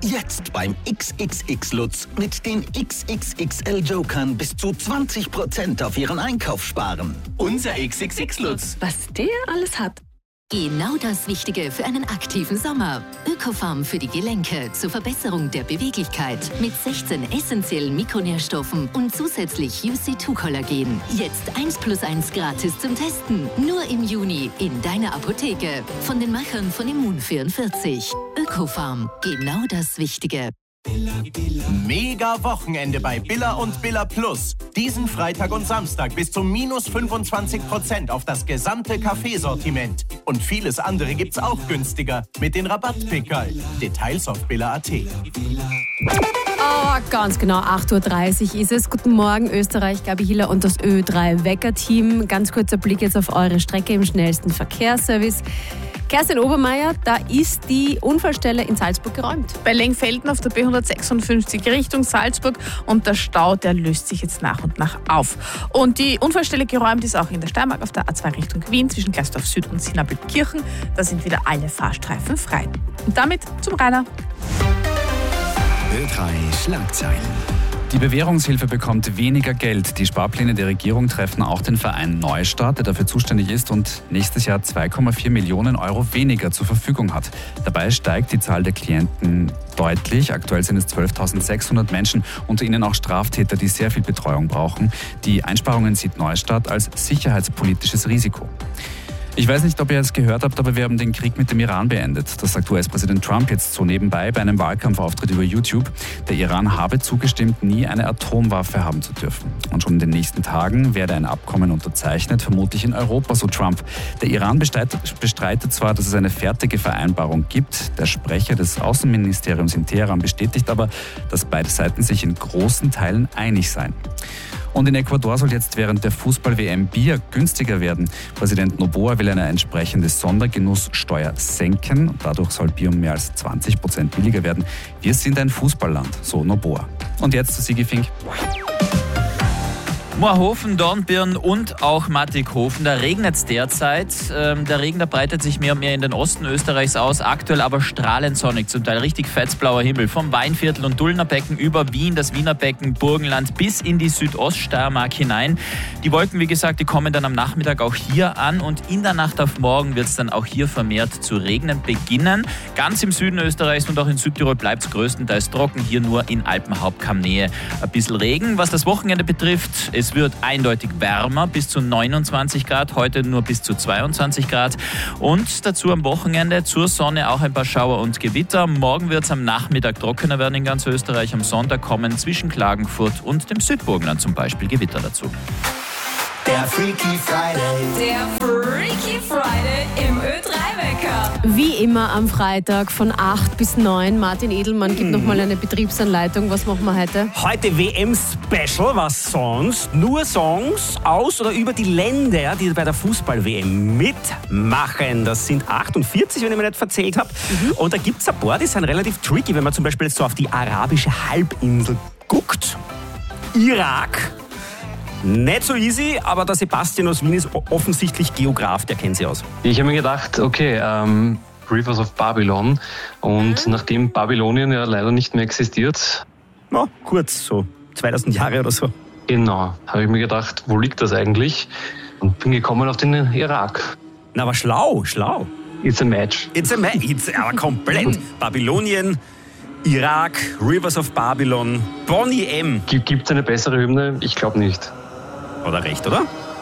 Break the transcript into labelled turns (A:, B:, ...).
A: Jetzt beim XXX Lutz mit den XXXL Jokern bis zu 20% auf Ihren Einkauf sparen.
B: Unser XXX Lutz.
C: Was der alles hat.
D: Genau das Richtige für einen aktiven Sommer. Ökofarm für die Gelenke zur Verbesserung der Beweglichkeit mit 16 essentiellen Mikronährstoffen und zusätzlich UC2-Kollagen. Jetzt 1+1 gratis zum Testen. Nur im Juni in deiner Apotheke. Von den Machern von Immun44. Ökofarm. Genau das Wichtige.
B: Mega Wochenende bei Billa und Billa Plus. Diesen Freitag und Samstag bis zu -25% auf das gesamte Kaffeesortiment. Und vieles andere gibt's auch günstiger mit den Rabattpickerl. Details auf billa.at.
C: Oh, ganz genau, 8.30 Uhr ist es. Guten Morgen, Österreich, Gabi Hiller und das Ö3-Wecker-Team. Ganz kurzer Blick jetzt auf eure Strecke im schnellsten Verkehrsservice. Kerstin Obermeier, da ist die Unfallstelle in Salzburg geräumt.
E: Bei Lengfelden auf der B156 Richtung Salzburg und der Stau, der löst sich jetzt nach und nach auf. Und die Unfallstelle geräumt ist auch in der Steiermark auf der A2 Richtung Wien zwischen Gleisdorf Süd und Sinabelkirchen. Da sind wieder alle Fahrstreifen frei. Und damit zum Rainer.
F: Ö3 Schlagzeilen.
G: Die Bewährungshilfe bekommt weniger Geld. Die Sparpläne der Regierung treffen auch den Verein Neustart, der dafür zuständig ist und nächstes Jahr 2,4 Millionen Euro weniger zur Verfügung hat. Dabei steigt die Zahl der Klienten deutlich. Aktuell sind es 12.600 Menschen, unter ihnen auch Straftäter, die sehr viel Betreuung brauchen. Die Einsparungen sieht Neustart als sicherheitspolitisches Risiko. Ich weiß nicht, ob ihr es gehört habt, aber wir haben den Krieg mit dem Iran beendet. Das sagt US-Präsident Trump jetzt so nebenbei bei einem Wahlkampfauftritt über YouTube. Der Iran habe zugestimmt, nie eine Atomwaffe haben zu dürfen. Und schon in den nächsten Tagen werde ein Abkommen unterzeichnet, vermutlich in Europa, so Trump. Der Iran bestreitet zwar, dass es eine fertige Vereinbarung gibt. Der Sprecher des Außenministeriums in Teheran bestätigt aber, dass beide Seiten sich in großen Teilen einig seien. Und in Ecuador soll jetzt während der Fußball-WM Bier günstiger werden. Präsident Noboa will eine entsprechende Sondergenusssteuer senken. Dadurch soll Bier um mehr als 20% billiger werden. Wir sind ein Fußballland, so Noboa. Und jetzt zu Sigi Fink.
H: Moorhofen, Dornbirn und auch Mattighofen. Da regnet es derzeit. Der Regen, der breitet sich mehr und mehr in den Osten Österreichs aus. Aktuell aber strahlend sonnig, zum Teil richtig fetzblauer Himmel. Vom Weinviertel und Dullner Becken über Wien, das Wiener Becken, Burgenland bis in die Südoststeiermark hinein. Die Wolken, wie gesagt, die kommen dann am Nachmittag auch hier an und in der Nacht auf morgen wird es dann auch hier vermehrt zu regnen beginnen. Ganz im Süden Österreichs und auch in Südtirol bleibt es größtenteils trocken. Hier nur in Alpenhauptkammnähe ein bisschen Regen. Was das Wochenende betrifft, es wird eindeutig wärmer, bis zu 29 Grad, heute nur bis zu 22 Grad. Und dazu am Wochenende zur Sonne auch ein paar Schauer und Gewitter. Morgen wird es am Nachmittag trockener werden in ganz Österreich. Am Sonntag kommen zwischen Klagenfurt und dem Südburgenland zum Beispiel Gewitter dazu.
B: Der Freaky Friday.
I: Der Freaky Friday im Ö3-Wecker.
C: Wie immer am Freitag von 8 bis 9. Martin Edelmann gibt nochmal eine Betriebsanleitung. Was machen wir heute?
J: Heute WM-Special, was sonst? Nur Songs aus oder über die Länder, die bei der Fußball-WM mitmachen. Das sind 48, wenn ich mir nicht verzählt habe. Und da gibt es ein paar, die sind relativ tricky, wenn man zum Beispiel so auf die arabische Halbinsel guckt. Irak. Nicht so easy, aber der Sebastian aus Wien ist offensichtlich Geograf, der kennt sie aus.
K: Ich habe mir gedacht, okay, Rivers of Babylon. Und nachdem Babylonien ja leider nicht mehr existiert.
J: Ja, kurz, so 2000 Jahre oder so.
K: Genau, habe ich mir gedacht, wo liegt das eigentlich? Und bin gekommen auf den Irak.
J: Na, aber schlau.
K: It's a match.
J: Aber komplett. Babylonien, Irak, Rivers of Babylon, Bonnie M.
K: Gibt es eine bessere Hymne? Ich glaube nicht.
J: Oder recht, oder?